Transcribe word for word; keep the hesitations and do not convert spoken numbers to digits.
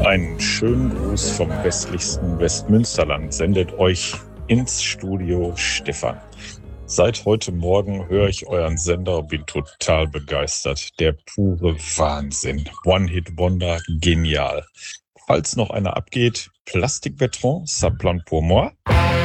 Einen schönen Gruß vom westlichsten Westmünsterland sendet euch ins Studio Stefan. Seit heute Morgen höre ich euren Sender, bin total begeistert. Der pure Wahnsinn. One-Hit-Wonder, genial. Falls noch einer abgeht, Plastikbeton, ça plante pour moi.